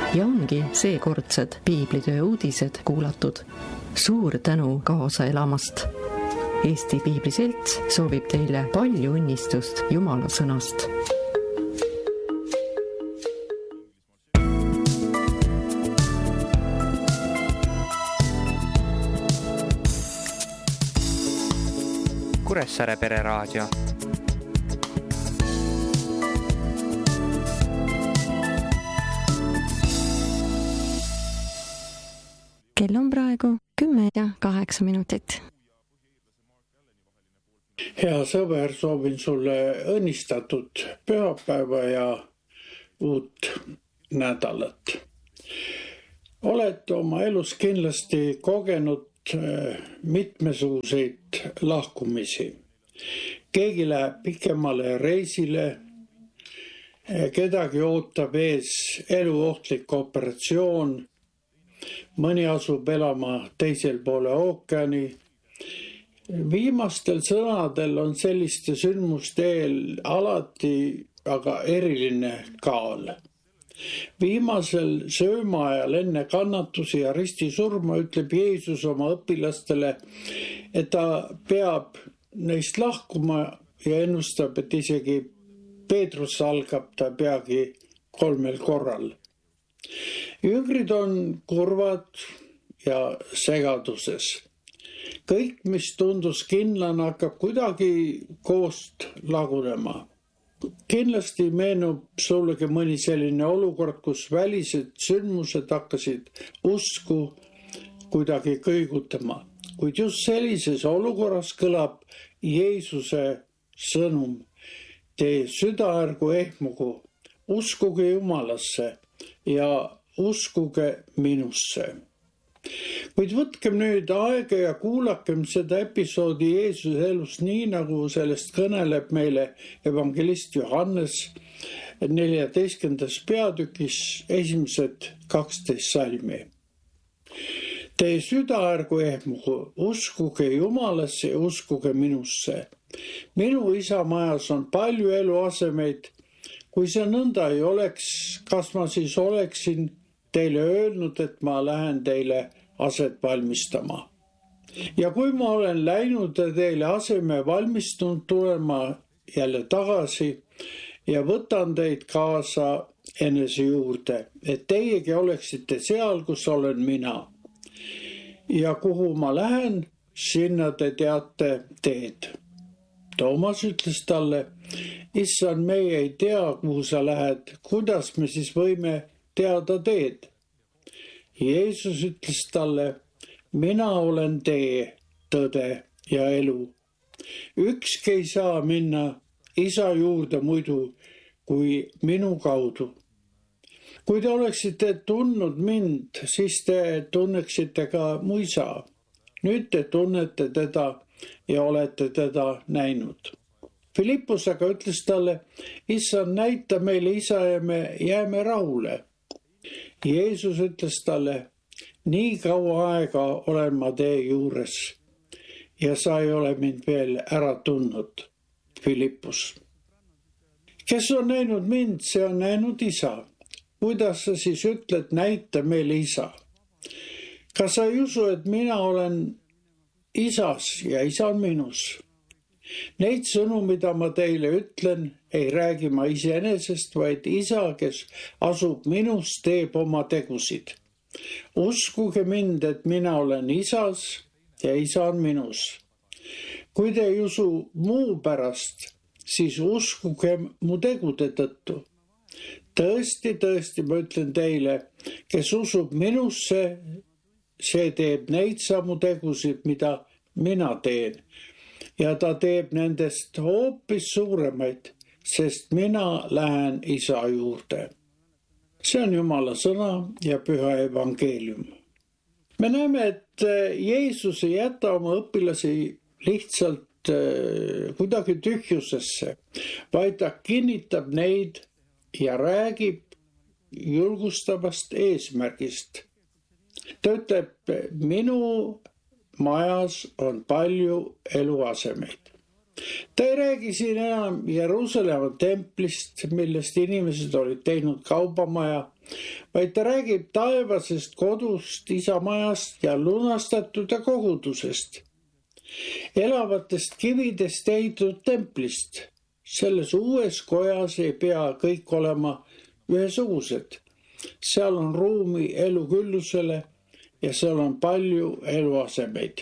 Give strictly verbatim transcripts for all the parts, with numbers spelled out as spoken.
Ja ongi seekordsed piiblitöö uudised kuulatud. Suur tänu kaasa elamast. Eesti Piibliselts soovib teile palju õnnistust Jumala sõnast. Kuressaare Pereraadio. Kell on praegu kümme ja kaheksa minutit. Hea sõber, soovin sulle õnnistatud pühapäeva ja uut nädalat. Oled oma elus kindlasti kogenud mitmesuguseid lahkumisi. Keegi läheb pikemale reisile, kedagi ootab ees eluohtlik operatsioon, mõni asub elama teisel poole ookeani. Viimastel sõnadel on selliste sündmuste eel alati aga eriline kaal. Viimasel söömaajal enne kannatusi ja ristisurma ütleb Jeesus oma õpilastele, et ta peab neist lahkuma ja ennustab, et isegi Peetrus algab ta peagi kolmel korral. Jüngrid on kurvad ja segaduses. Kõik, mis tundus kindlana, hakkab kuidagi koost lagunema. Kindlasti meenub sullegi mõni selline olukord, kus välised sündmused hakkasid usku kuidagi kõigutama. Kuid just sellises olukorras kõlab Jeesuse sõnum. Teie süda ärgu ehmugu, uskuge Jumalasse ja uskuge minusse. Kuid võtkem nüüd aega ja kuulakem seda episoodi Jeesuse elust nii, nagu sellest kõneleb meile evangelist Johannes neljateistkümnendas peatükis esimesed kaksteist salmi. Teie süda ärgu ehmugu, uskuge Jumalasse ja uskuge minusse. Minu isa majas on palju eluasemeid. Kui see nõnda ei oleks, kas ma siis oleksin teile öelnud, et ma lähen teile aset valmistama. Ja kui ma olen läinud teile aseme valmistunud, tulen ma jälle tagasi ja võtan teid kaasa enese juurde, et teiegi oleksite seal, kus olen mina. Ja kuhu ma lähen, sinna te teate teed. Toomas ütles talle, issand, meie ei tea, kuhu sa lähed, kuidas me siis võime teada teed. Jeesus ütles talle, mina olen tee, tõde ja elu. Ükski ei saa minna isa juurde muidu kui minu kaudu. Kui te oleksite tundnud mind, siis te tunneksite ka mu isa. Nüüd te tunnete teda ja olete teda näinud. Filippus aga ütles talle, issand, näita meile isa ja me jääme rahule. Jeesus ütles talle, nii kaua aega olen ma tee juures ja sa ei ole mind veel ära tundnud, Filippus. Kes on näinud mind, see on näinud isa. Kuidas sa siis ütled, näita meile isa? Kas sa ei usu, et mina olen isas ja isa on minus? Neid sõnu, mida ma teile ütlen, ei räägi ma iseenesest, vaid isa, kes asub minus, teeb oma tegusid. Uskuge mind, et mina olen isas ja isa on minus. Kui te ei usu muu pärast, siis uskuge mu tegude tõttu. Tõesti, tõesti, ma ütlen teile, kes usub minusse, see teeb neid samu tegusid, mida mina teen. Ja ta teeb nendest hoopis suuremaid, sest mina lähen isa juurde. See on Jumala sõna ja püha evangeelium. Me näeme, et Jeesus ei jäta oma õpilasi lihtsalt kuidagi tühjusesse, vaid ta kinnitab neid ja räägib julgustavast eesmärgist. Ta ütleb, minu majas on palju eluasemeid. Ta ei räägi siin enam Jeruusalemma templist, millest inimesed olid teinud kaubamaja, vaid ta räägib taevasest kodust, isamajast ja lunastatud ja kogudusest. Elavatest kividest ehitatud templist. Selles uues kojas ei pea kõik olema ühesugused. Seal on ruumi eluküllusele ja seal on palju eluasemeid.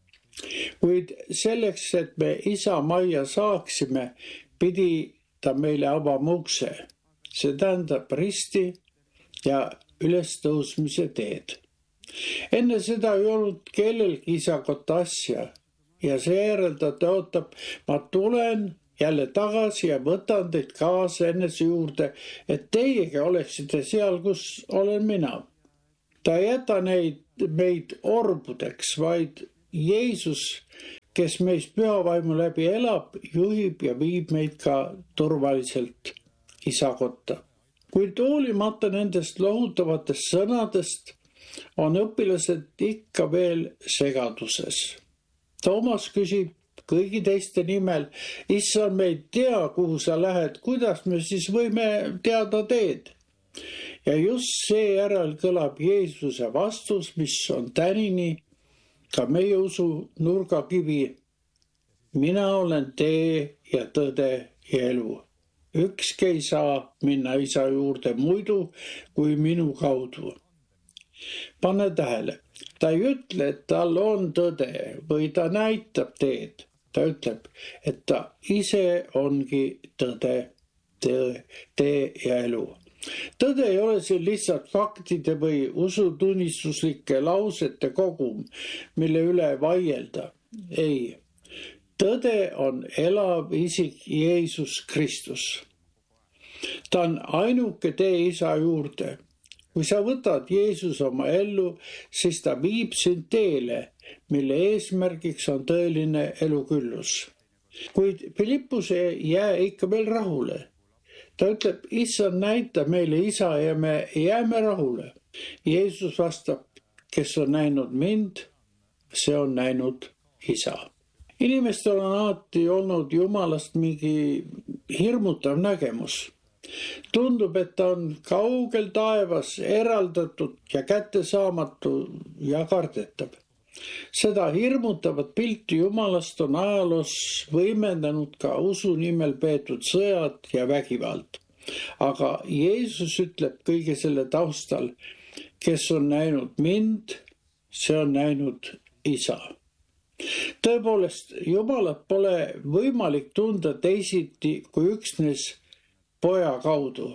Kuid selleks, et me isa majja saaksime, pidi ta meile avama ukse. See tähendab risti ja ülestõusmise teed. Enne seda ei olnud kellelgi isakot asja ja seejärel ta tõotab, ma tulen jälle tagasi ja võtan teid kaasa enese juurde, et teiegi oleksite seal, kus olen mina. Ta ei jäta neid, meid orbudeks, vaid Jeesus, kes meist pühavaimu läbi elab, juhib ja viib meid ka turvaliselt isa kotta. Kuid hoolimata nendest lohutavatest sõnadest on õpilased ikka veel segaduses. Toomas küsib kõigi teiste nimel, issand, me ei tea, kuhu sa lähed, kuidas me siis võime teada teed? Ja just seejärel kõlab Jeesuse vastus, mis on tänini ka meie usu nurgakivi. Mina olen tee ja tõde ja elu. Ükski ei saa minna isa juurde muidu kui minu kaudu. Pane tähele, ta ei ütle, et tal on tõde või ta näitab teed. Ta ütleb, et ta ise ongi tõde, tee, tee ja elu. Tõde ei ole siin lihtsalt faktide või usutunnistuslike lausete kogum, mille üle vaielda. Ei, tõde on elav isik Jeesus Kristus. Ta on ainuke tee isa juurde. Kui sa võtad Jeesus oma ellu, siis ta viib sind teele, mille eesmärgiks on tõeline eluküllus. Kuid Philippus ei jää ikka veel rahule. Ta ütleb, issand, näita meile isa ja me jääme rahule. Jeesus vastab, kes on näinud mind, see on näinud isa. Inimestel on alati olnud Jumalast mingi hirmutav nägemus. Tundub, et ta on kaugel taevas, eraldatud ja kättesaamatu ja kardetav. Seda hirmutavat pilti Jumalast on ajaloos võimendanud ka usu nimel peetud sõjad ja vägivald. Aga Jeesus ütleb kõige selle taustal, kes on näinud mind, see on näinud isa. Tõepoolest, Jumalat pole võimalik tunda teisiti kui üksnes poja kaudu.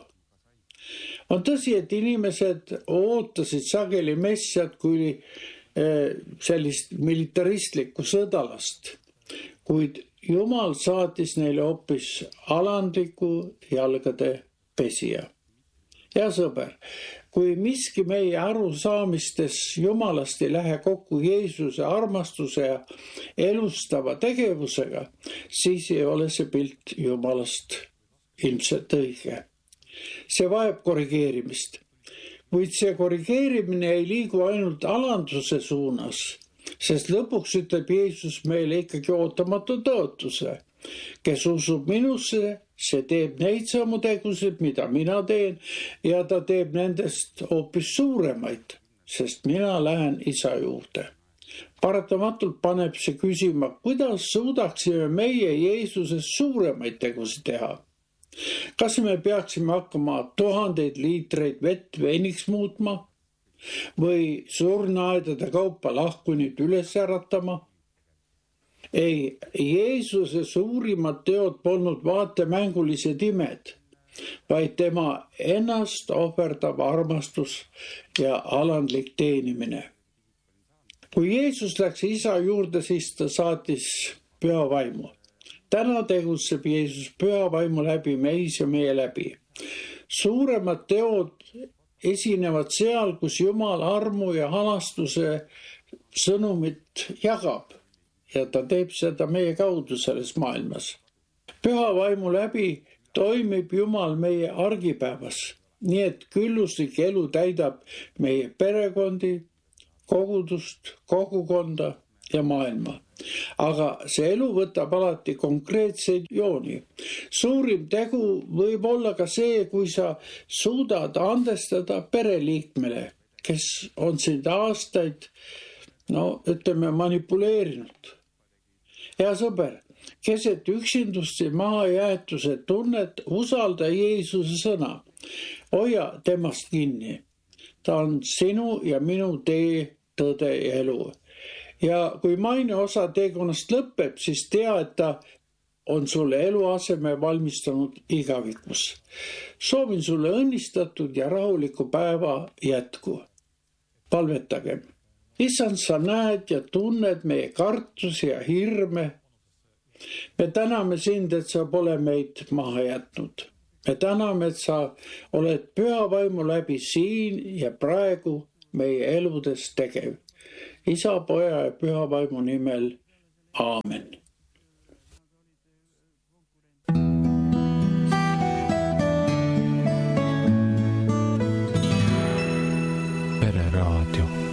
On tõsi, et inimesed ootasid sageli messiat kui sellist militaristlikku sõdalast, kuid Jumal saatis neile hoopis alandliku jalgade pesija. Ja sõber, kui miski meie arusaamistes Jumalast ei lähe kokku Jeesuse armastuse ja elustava tegevusega, siis ei ole see pilt Jumalast ilmselt õige. See vajab korrigeerimist. Kuid see korrigeerimine ei liigu ainult alanduse suunas, sest lõpuks ütleb Jeesus meile ikkagi ootamatu tõotuse. Kes usub minusse, see teeb neid samu tegusid, mida mina teen, ja ta teeb nendest hoopis suuremaid, sest mina lähen isa juurde. Paratamatult paneb see küsima, kuidas suudaksime meie Jeesuses suuremaid tegusid teha. Kas me peaksime hakkama tuhandeid liitreid vett veiniks muutma või surnuaedade kaupa lahkunid üles äratama? Ei, Jeesuse suurimad teod polnud vaatemängulised imed, vaid tema ennast ohverdav armastus ja alandlik teenimine. Kui Jeesus läks isa juurde, siis ta saatis püha vaimu. Täna tegutseb Jeesus püha vaimu läbi meis ja meie läbi. Suuremad teod esinevad seal, kus Jumal armu ja halastuse sõnumit jagab ja ta teeb seda meie kaudu selles maailmas. Püha vaimu läbi toimib Jumal meie argipäevas, nii et külluslik elu täidab meie perekondi, kogudust, kogukonda ja maailma. Aga see elu võtab alati konkreetseid jooni. Suurim tegu võib olla ka see, kui sa suudad andestada pereliikmele, kes on sind aastaid, no ütleme, manipuleerinud. Hea sõber, keset üksindust ja mahajäetuse tunnet usalda Jeesuse sõna. Hoia temast kinni. Ta on sinu ja minu tee, tõde ja elu. Ja kui maine osa teekonnast lõpeb, siis tea, et ta on sulle eluaseme valmistanud igavikus. Soovin sulle õnnistatud ja rahuliku päeva jätku. Palvetagem. Issand, sa näed ja tunned meie kartusi ja hirme. Me täname sind, et sa pole meid maha jätnud. Me täname, et sa oled püha vaimu läbi siin ja praegu meie eludes tegev. Isa, poja ja püha vaimu nimel. Aamen. Pereraadio.